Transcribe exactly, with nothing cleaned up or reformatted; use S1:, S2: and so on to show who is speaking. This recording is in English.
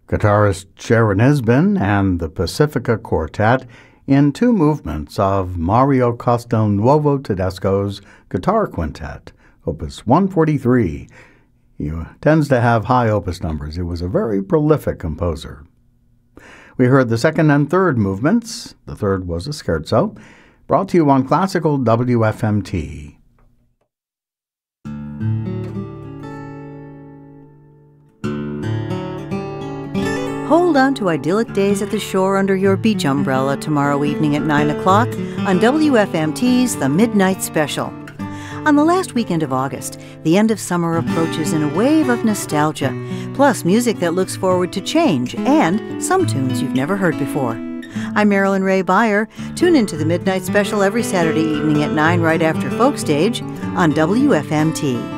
S1: Guitarist Sharon Esben and the Pacifica Quartet in two movements of Mario Castelnuovo Tedesco's Guitar Quintet, Opus one forty-three. He tends to have high opus numbers. He was a very prolific composer. We heard the second and third movements. The third was a scherzo, brought to you on Classical W F M T.
S2: Hold on to idyllic days at the shore under your beach umbrella tomorrow evening at nine o'clock on W F M T's The Midnight Special. On the last weekend of August, the end of summer approaches in a wave of nostalgia, plus music that looks forward to change and some tunes you've never heard before. I'm Marilyn Ray Beyer. Tune into The Midnight Special every Saturday evening at nine right after Folk Stage on W F M T.